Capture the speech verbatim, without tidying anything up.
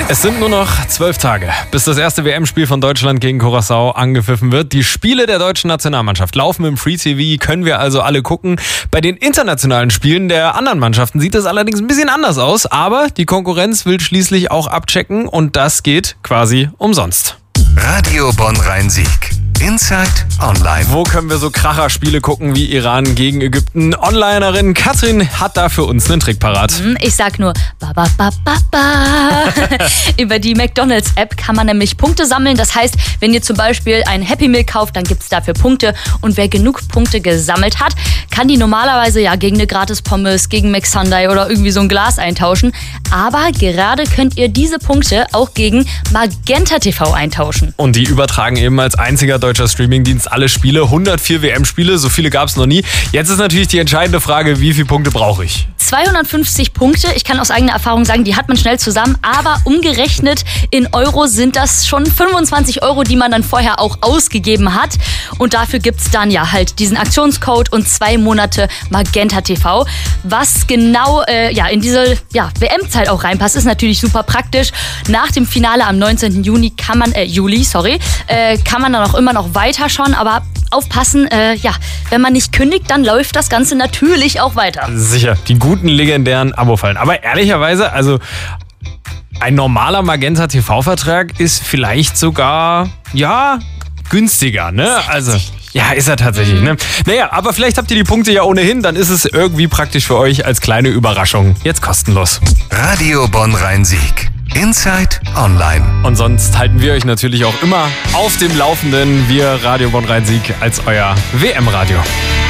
Es sind nur noch zwölf Tage, bis das erste W M-Spiel von Deutschland gegen Curaçao angepfiffen wird. Die Spiele der deutschen Nationalmannschaft laufen im Free-T V, können wir also alle gucken. Bei den internationalen Spielen der anderen Mannschaften sieht es allerdings ein bisschen anders aus. Aber die Konkurrenz will schließlich auch abchecken und das geht quasi umsonst. Radio Bonn-Rhein-Sieg. Inside Online. Wo können wir so Kracherspiele gucken wie Iran gegen Ägypten? Onlinerin Katrin hat da für uns einen Trick parat. Ich sag nur ba ba ba ba ba. Über die McDonalds-App kann man nämlich Punkte sammeln. Das heißt, wenn ihr zum Beispiel ein Happy Meal kauft, dann gibt's dafür Punkte. Und wer genug Punkte gesammelt hat, kann die normalerweise ja gegen eine Gratis-Pommes, gegen McSunday oder irgendwie so ein Glas eintauschen. Aber gerade könnt ihr diese Punkte auch gegen Magenta T V eintauschen. Und die übertragen eben als einziger deutscher Streamingdienst alle Spiele. hundertvier W M-Spiele, so viele gab es noch nie. Jetzt ist natürlich die entscheidende Frage, wie viele Punkte brauche ich? zweihundertfünfzig Punkte, ich kann aus eigener Erfahrung sagen, die hat man schnell zusammen, aber umgerechnet in Euro sind das schon fünfundzwanzig Euro, die man dann vorher auch ausgegeben hat. Und dafür gibt's dann ja halt diesen Aktionscode und zwei Monate Magenta T V. Was genau äh, ja, in diese ja, W M-Zeit auch reinpasst, ist natürlich super praktisch. Nach dem Finale am neunzehnten Juni kann man, äh, Juli, sorry, äh, kann man dann auch immer noch weiterschauen, aber aufpassen, äh, ja, wenn man nicht kündigt, dann läuft das Ganze natürlich auch weiter. Sicher, die guten legendären Abo-Fallen. Aber ehrlicherweise, also ein normaler Magenta T V-Vertrag ist vielleicht sogar, ja, günstiger, ne? Also ja, ist er tatsächlich, ne? Naja, aber vielleicht habt ihr die Punkte ja ohnehin, dann ist es irgendwie praktisch für euch als kleine Überraschung jetzt kostenlos. Radio Bonn-Rhein-Sieg. Inside Online. Und sonst halten wir euch natürlich auch immer auf dem Laufenden. Wir Radio Bonn-Rhein-Sieg als euer W M-Radio.